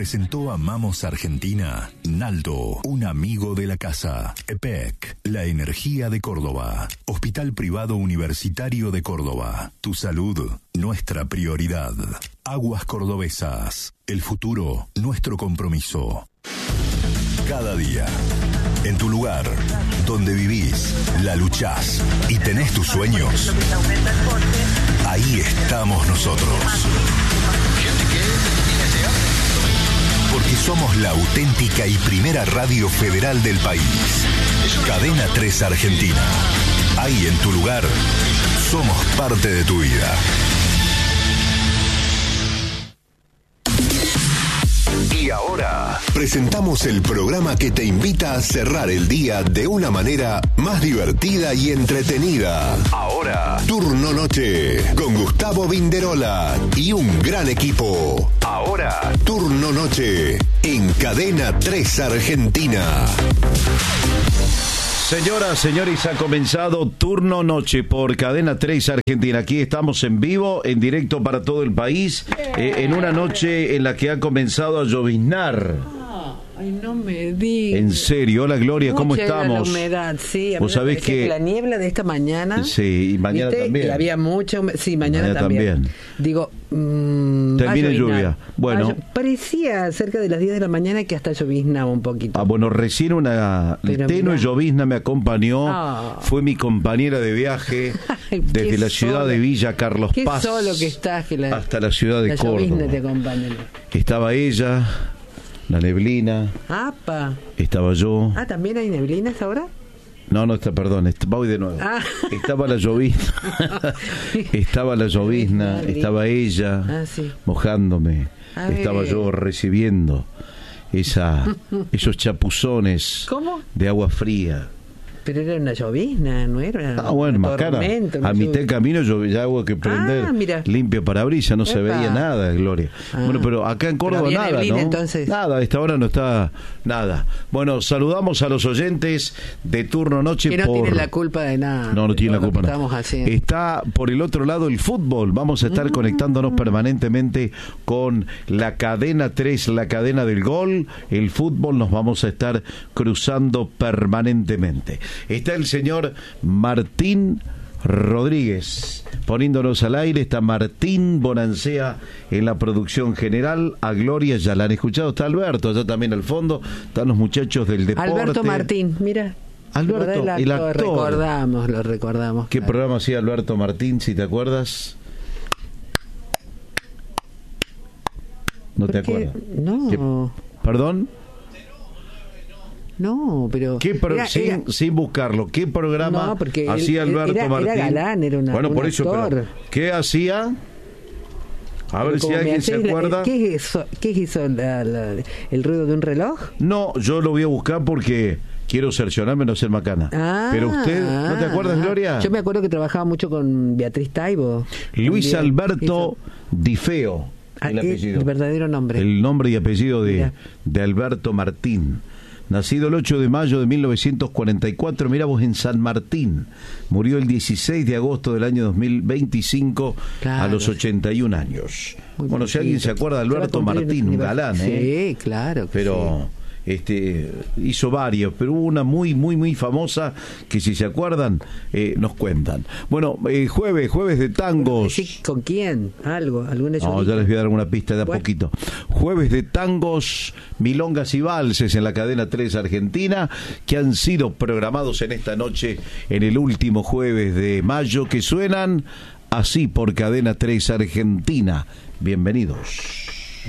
presentó Amamos Argentina, Naldo, un amigo de la casa. EPEC, la energía de Córdoba. Hospital Privado Universitario de Córdoba. Tu salud, nuestra prioridad. Aguas Cordobesas, el futuro, nuestro compromiso. Cada día, en tu lugar, donde vivís, la luchás y tenés tus sueños, ahí estamos nosotros. Porque somos la auténtica y primera radio federal del país. Cadena 3 Argentina. Ahí en tu lugar, somos parte de tu vida. Y ahora presentamos el programa que te invita a cerrar el día de una manera más divertida y entretenida. Ahora, Turno Noche, con Gustavo Vinderola y un gran equipo. Ahora, Turno Noche, en Cadena 3 Argentina. Señoras, señores, ha comenzado Turno Noche por Cadena 3 Argentina. Aquí estamos en vivo, en directo para todo el país, en una noche en la que ha comenzado a lloviznar. Ay, no me digas. En serio, hola Gloria, ¿cómo estamos? La humedad, sí. Vos sabés que la niebla de esta mañana. Sí, y mañana también. Que había mucha humedad. Sí, mañana también. Digo, termina lluvia. Bueno, parecía cerca de las 10 de la mañana que hasta lloviznaba un poquito. Bueno, recién una tenue llovizna me acompañó. Fue mi compañera de viaje desde la ciudad de Villa Carlos Paz. Qué solo que estás, hasta la ciudad de Córdoba. La llovizna te acompaña. Estaba ella, la neblina. ¡Apa! Estaba yo. ¿También hay neblinas ahora? No, perdón, voy de nuevo. Estaba la llovizna. Estaba ella mojándome. Estaba yo recibiendo esos chapuzones de agua fría. Pero era una llovizna, ¿no era? Bueno, más cara. A mitad del camino ya hubo que prender limpia parabrisas, no se veía nada, Gloria. Bueno, pero acá en Córdoba nada, neblina, ¿no? Entonces. Nada, a esta hora no está nada. Bueno, saludamos a los oyentes de Turno Noche. Que no tienen la culpa de nada. No tienen la culpa de nada. Está por el otro lado el fútbol. Vamos a estar conectándonos permanentemente con la Cadena 3, la cadena del gol. El fútbol nos vamos a estar cruzando permanentemente. Está el señor Martín Rodríguez poniéndonos al aire. Está Martín Bonancea en la producción general. A Gloria ya la han escuchado. Está Alberto allá también al fondo. Están los muchachos del deporte. Alberto Martín, mira. Alberto, el actor. Lo recordamos. ¿Qué programa hacía Alberto Martín, si te acuerdas? ¿No te acuerdas? No. ¿Perdón? No, pero... sin buscarlo, ¿qué programa hacía Alberto Martín? Era galán, era un por eso, actor. Pero, ¿qué hacía? A ver si alguien se acuerda. ¿Qué es eso? ¿El ruido de un reloj? No, yo lo voy a buscar porque quiero cerciorarme no ser macana. Pero usted, ¿no te acuerdas, Gloria? Yo me acuerdo que trabajaba mucho con Beatriz Taibo. Luis Alberto Di Feo, el apellido. El verdadero nombre. El nombre y apellido de Alberto Martín. Nacido el 8 de mayo de 1944, mira vos, en San Martín. Murió el 16 de agosto del año 2025, a los 81 años. Bueno, si alguien se acuerda de Alberto Martín, un galán, Sí, claro. Pero hizo varios, pero hubo una muy, muy, muy famosa que, si se acuerdan, nos cuentan. Bueno, jueves de tangos. ¿Con quién? ¿Alguna? No, ya les voy a dar alguna pista de a poquito. Jueves de tangos, milongas y valses en la Cadena 3 Argentina, que han sido programados en esta noche, en el último jueves de mayo, que suenan así por Cadena 3 Argentina. Bienvenidos.